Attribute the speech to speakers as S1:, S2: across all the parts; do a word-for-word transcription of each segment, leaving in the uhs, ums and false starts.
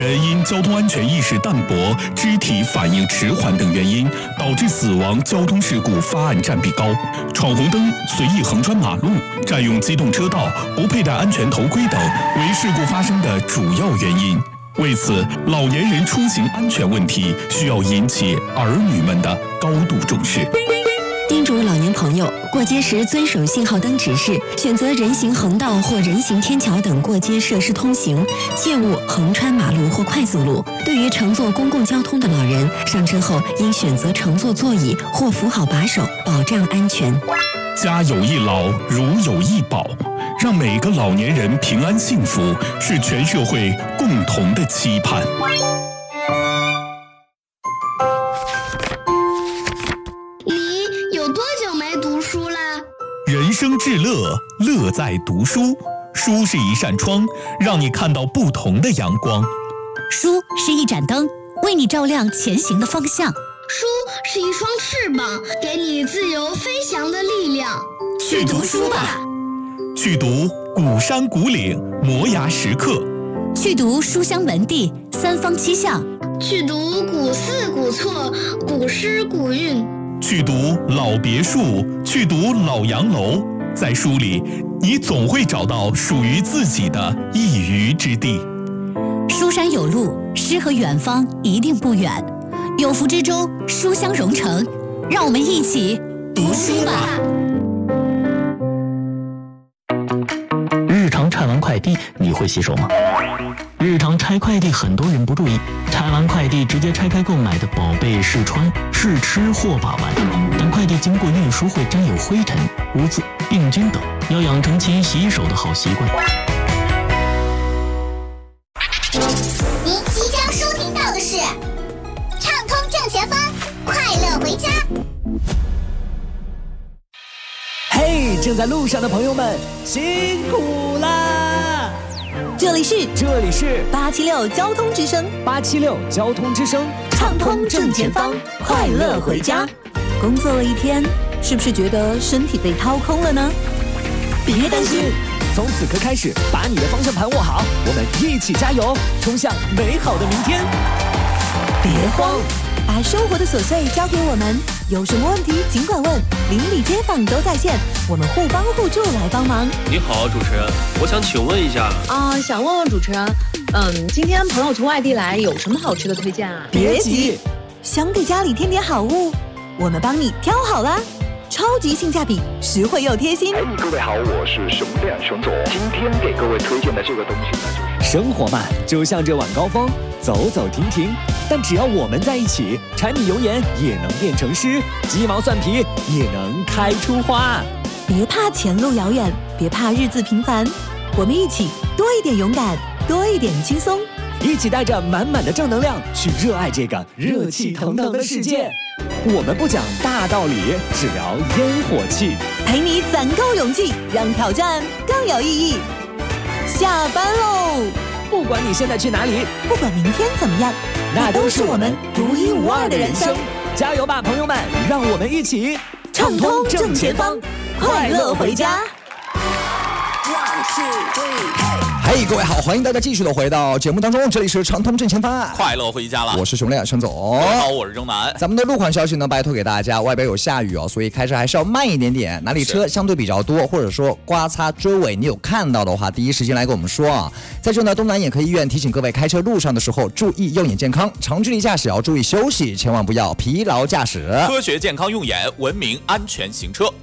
S1: 人因交通安全意识淡薄、肢体反应迟缓等原因，导致死亡交通事故发案占比高。闯红灯、随意横穿马路、占用机动车道、不佩戴安全头盔等为事故发生的主要原因。为此，老年人出行安全问题需要引起儿女们的高度重视。
S2: 叮嘱老年朋友，过街时遵守信号灯指示，选择人行横道或人行天桥等过街设施通行，切勿横穿马路或快速路。对于乘坐公共交通的老人，上车后应选择乘坐座椅或扶好把手，保障安全。
S1: 家有一老，如有一宝，让每个老年人平安幸福，是全社会共同的期盼。人生至乐，乐在读书。书是一扇窗，让你看到不同的阳光。
S3: 书是一盏灯，为你照亮前行的方向。
S4: 书是一双翅膀，给你自由飞翔的力量。
S3: 去读书吧，
S1: 去读古山古岭，摩崖石刻；
S3: 去读书香门第，三方七巷；
S4: 去读古寺古厝，古诗古韵；
S1: 去读老别墅，去读老洋楼。在书里，你总会找到属于自己的一隅之地。
S3: 书山有路，诗和远方一定不远。有福之州，书香蓉城，让我们一起读书吧。
S5: 日常拆完快递，你会洗手吗？日常拆快递，很多人不注意，拆完快递直接拆开购买的宝贝试穿、试吃或把玩，但快递经过运输会沾有灰尘、污渍、病菌等，要养成勤洗手的好习惯。
S6: 您即将收听到的是畅通正前方，快乐回家。
S7: 嘿，正在路上的朋友们，辛苦啦！
S2: 这里是
S7: 这里是
S2: 八七六交通之声，
S7: 八七六交通之声，
S2: 畅通正前方，快乐回家。工作了一天，是不是觉得身体被掏空了呢？别担心，
S7: 从此刻开始，把你的方向盘握好，我们一起加油，冲向美好的明天。
S2: 别慌，把生活的琐碎交给我们，有什么问题尽管问，邻里街坊都在线，我们互帮互助来帮忙。
S8: 你好，主持人，我想请问一下
S9: 啊、呃，想问问主持人，嗯，今天朋友从外地来，有什么好吃的推荐啊？
S2: 别急，想给家里添点好物，我们帮你挑好啦。超级性价比，实惠又贴心。
S10: 哎，各位好，我是熊亮熊总。今天给各位推荐的这个东西呢，就是
S7: 生活嘛，就像这晚高峰，走走停停。但只要我们在一起，柴米油盐也能变成诗，鸡毛蒜皮也能开出花。
S2: 别怕前路遥远，别怕日子平凡，我们一起多一点勇敢，多一点轻松，
S7: 一起带着满满的正能量去热爱这个热气腾腾的世界。我们不讲大道理，只聊烟火气，
S2: 陪你攒够勇气，让挑战更有意义。下班喽！
S7: 不管你现在去哪里，
S2: 不管明天怎么样，
S7: 那都是我们独一无二的人生。加油吧，朋友们！让我们一起
S2: 畅通正前方，快乐回家。
S11: 嘿，各位好，欢迎大家继续的回到节目当中，这里是畅通正前方，
S12: 快乐回家了。
S11: 我是熊亮熊总。
S12: 大家好，我是钟南。
S11: 咱们的路况消息呢，拜托给大家，外边有下雨哦，所以开车还是要慢一点点。哪里车相对比较多，或者说刮擦追尾，你有看到的话，第一时间来跟我们说啊。在这呢，东南眼科医院提醒各位，开车路上的时候注意用眼健康，长距离驾驶要注意休息，千万不要疲劳驾驶。
S12: 科学健康用眼，文明安全行车。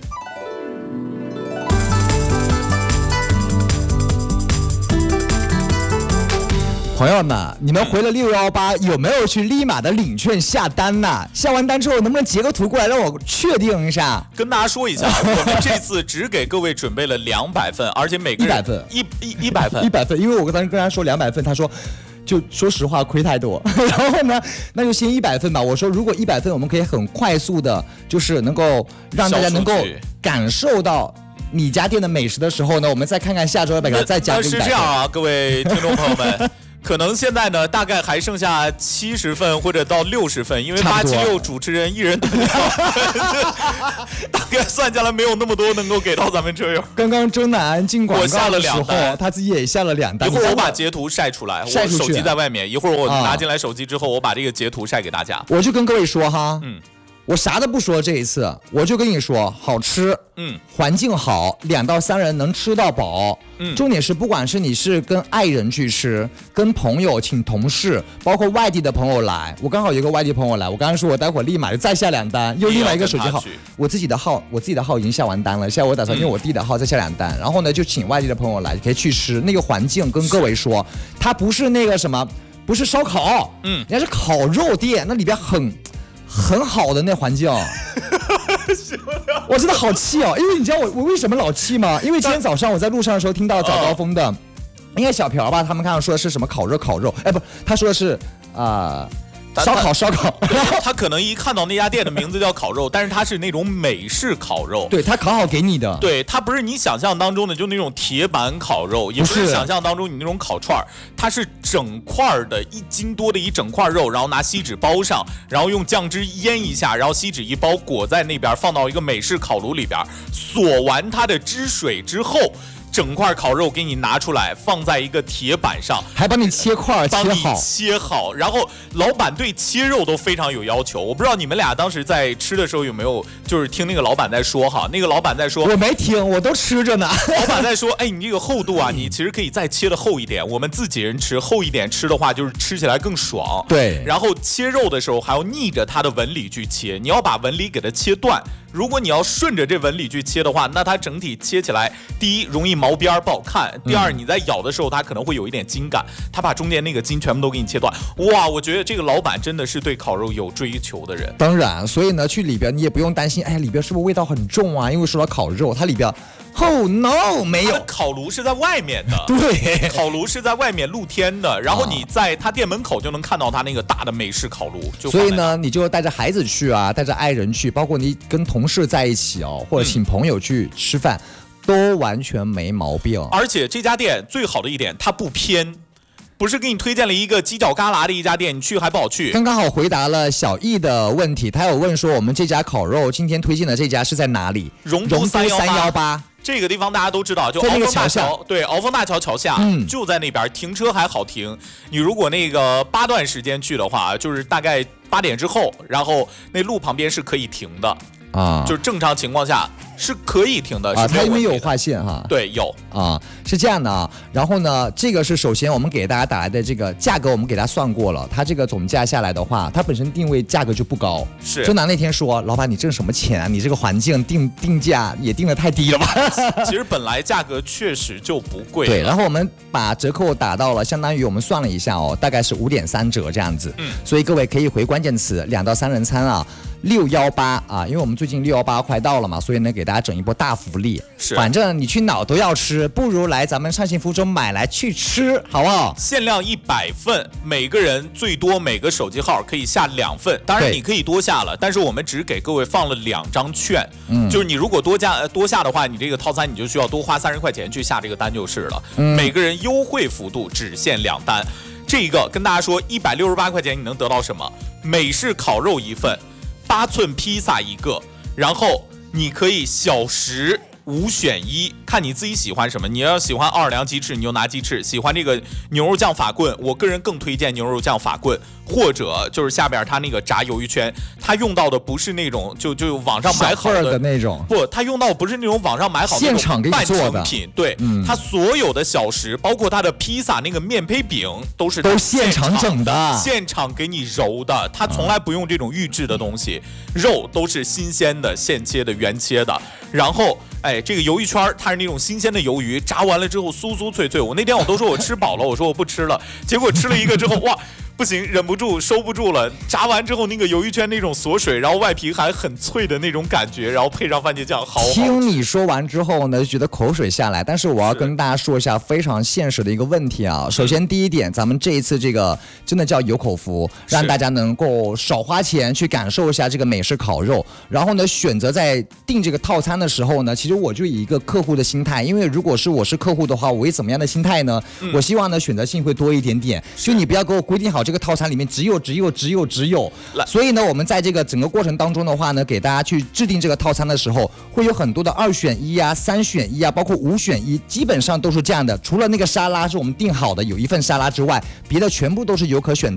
S11: 朋友们，你们回了六一八，有没有去立马的领券下单呢？下完单之后，能不能截个图过来让我确定一下？
S12: 跟大家说一下，我们这次只给各位准备了两百份，而且每个人
S11: 一百份，
S12: 一一一百份，
S11: 一百份。因为我当时跟他说两百份，他说就说实话亏太多。然后呢，那就先一百份吧。我说如果一百份，我们可以很快速的，就是能够让大家能够感受到你家店的美食的时候呢，我们再看看下周要不要再加个一百份。
S12: 是这样啊，各位听众朋友们。 可能现在呢，大概还剩下七十份或者到六十份，因为八七六主持人一人得两份，大概算下来没有那么多能够给到咱们车友。
S11: 刚刚周乃安进广
S12: 我下
S11: 告的时候
S12: 了两单，
S11: 他自己也下了两单。
S12: 一会儿我把截图晒出来，
S11: 晒出去
S12: 我手机在外面，一会儿我
S11: 啊
S12: 拿进来手机之后，我把这个截图晒给大家。
S11: 我就跟各位说哈，
S12: 嗯。
S11: 我啥都不说，这一次我就跟你说，好吃，
S12: 嗯，
S11: 环境好，两到三人能吃到饱，
S12: 嗯，
S11: 重点是不管是你是跟爱人去吃，跟朋友请同事，包括外地的朋友来，我刚好有一个外地朋友来，我刚刚说我待会儿立马就再下两单，又另外一个手机号，我自己的号，我自己的号已经下完单了，现在我打算用我弟的号再下两单，嗯、然后呢就请外地的朋友来，可以去吃，那个环境跟各位说，它不是那个什么，不是烧烤，嗯，人家是烤肉店，那里边很。很好的那环境，我真的好气哦！因为你知道我我为什么老气吗？因为今天早上我在路上的时候听到早高峰的，哦、应该小朴吧，他们刚刚说的是什么烤肉烤肉，哎不，他说的是啊。呃烧烤烧烤，
S12: 他可能一看到那家店的名字叫烤肉，但是它是那种美式烤肉，
S11: 对，他烤好给你的，
S12: 对，它不是你想象当中的就那种铁板烤肉，也不是想象当中你那种烤串，它是整块的一斤多的一整块肉，然后拿锡纸包上，然后用酱汁腌一下，然后锡纸一包裹在那边，放到一个美式烤炉里边，锁完它的汁水之后。整块烤肉给你拿出来，放在一个铁板上，
S11: 还帮你切块，
S12: 帮你切好。然后老板对切肉都非常有要求。我不知道你们俩当时在吃的时候有没有，就是听那个老板在说哈，那个老板在说，
S11: 我没听，我都吃着呢。
S12: 老板在说，哎，你这个厚度啊，你其实可以再切的厚一点。我们自己人吃厚一点吃的话，就是吃起来更爽。
S11: 对。
S12: 然后切肉的时候还要逆着它的纹理去切，你要把纹理给它切断。如果你要顺着这纹理去切的话，那它整体切起来，第一容易毛边不好看，第二你在咬的时候它可能会有一点筋感，它把中间那个筋全部都给你切断。哇，我觉得这个老板真的是对烤肉有追求的人。
S11: 当然，所以呢，去里边你也不用担心，哎，里边是不是味道很重啊？因为说到烤肉，它里边。Oh no， 没有，
S12: 烤炉是在外面的，
S11: 对，
S12: 烤炉是在外面露天的，然后你在他店门口就能看到他那个大的美式烤炉。就
S11: 所以呢，你就带着孩子去啊，带着爱人去，包括你跟同事在一起哦，或者请朋友去吃饭，嗯、都完全没毛病。
S12: 而且这家店最好的一点，它不偏。不是给你推荐了一个犄角旮旯的一家店，你去还不好去。
S11: 刚刚好回答了小易的问题，他有问说我们这家烤肉今天推荐的这家是在哪里？
S12: 荣都三
S11: 幺八。
S12: 这个地方大家都知道，就鳌峰大桥，对，鳌峰大桥桥下，嗯，就在那边，停车还好停。你如果那个八段时间去的话，就是大概八点之后，然后那路旁边是可以停的。啊，就是正常情况下是可以停的
S11: 啊，它因为有划线哈，
S12: 对，有
S11: 啊，是这样的啊。然后呢，这个是首先我们给大家打来的这个价格，我们给它算过了，它这个总价下来的话，它本身定位价格就不高。
S12: 是，
S11: 周南那天说，老板你挣什么钱啊？你这个环境定定价也定得太低了吧？
S12: 其实本来价格确实就不贵。
S11: 对，然后我们把折扣打到了，相当于我们算了一下哦，大概是五点三折这样子。嗯，所以各位可以回关键词两到三人餐啊。六幺八啊，因为我们最近六幺八快到了嘛，所以呢给大家整一波大福利。
S12: 是，
S11: 反正你去哪都要吃，不如来咱们畅行福州买来去吃，好不好？
S12: 限量一百份，每个人最多每个手机号可以下两份，当然你可以多下了，但是我们只给各位放了两张券，嗯，就是你如果多加多下的话，你这个套餐你就需要多花三十块钱去下这个单就是了。嗯，每个人优惠幅度只限两单，这一个跟大家说，一百六十八块钱你能得到什么？美式烤肉一份。八寸披萨一个，然后你可以小食五选一，看你自己喜欢什么。你要喜欢奥尔良鸡翅，你就拿鸡翅；喜欢这个牛肉酱法棍，我个人更推荐牛肉酱法棍，或者就是下边它那个炸鱿鱼圈，它用到的不是那种就就网上买好 的,
S11: 的那种，
S12: 不，它用到不是那种网上买好的
S11: 现场给你做的
S12: 半成品，对，嗯、它所有的小食，包括它的披萨那个面胚饼，都是
S11: 都现场整的，
S12: 现场给你揉的，它从来不用这种预制的东西，嗯、肉都是新鲜的、现切的、原切的，然后。哎，这个鱿鱼圈它是那种新鲜的鱿鱼，炸完了之后酥酥脆脆。我那天我都说我吃饱了，我说我不吃了，结果吃了一个之后，哇， 不行，忍不住收不住了。炸完之后那个鱿鱼圈那种锁水，然后外皮还很脆的那种感觉，然后配上番茄酱，好好吃。
S11: 听你说完之后呢，就觉得口水下来。但是我要跟大家说一下非常现实的一个问题啊。首先第一点，咱们这一次这个真的叫有口福，让大家能够少花钱去感受一下这个美式烤肉。然后呢，选择在订这个套餐的时候呢，其实我就以一个客户的心态，因为如果是我是客户的话，我以怎么样的心态呢？嗯、我希望呢选择性会多一点点，就你不要给我规定好这个套餐里面只有只有只有只有。所以呢，我们在这个整个过程当中的话呢，给大家去制定这个套餐的时候，会有很多的二选一啊、三选一啊，包括五选一，基本上都是这样的。除了那个沙拉是我们定好的，有一份沙拉之外，别的全部都是有可选择。